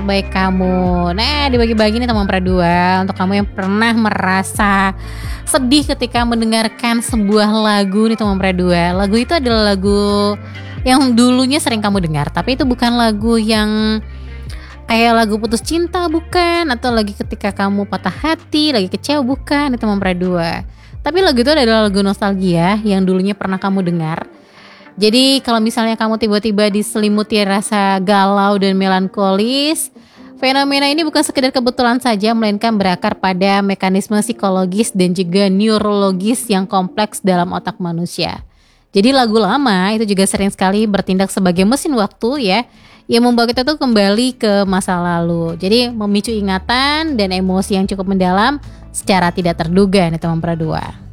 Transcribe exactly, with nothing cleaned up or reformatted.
Baik kamu. Nah, dibagi-bagi nih teman Pradua untuk kamu yang pernah merasa sedih ketika mendengarkan sebuah lagu nih teman Pradua. Lagu itu adalah lagu yang dulunya sering kamu dengar, tapi itu bukan lagu yang kayak lagu putus cinta, bukan, atau lagi ketika kamu patah hati, lagi kecewa, bukan, itu teman Pradua. Tapi lagu itu adalah lagu nostalgia yang dulunya pernah kamu dengar. Jadi kalau misalnya kamu tiba-tiba diselimuti rasa galau dan melankolis, fenomena ini bukan sekedar kebetulan saja, melainkan berakar pada mekanisme psikologis dan juga neurologis yang kompleks dalam otak manusia. Jadi lagu lama itu juga sering sekali bertindak sebagai mesin waktu ya, yang membawa kita tuh kembali ke masa lalu. Jadi memicu ingatan dan emosi yang cukup mendalam secara tidak terduga nih teman Pradua.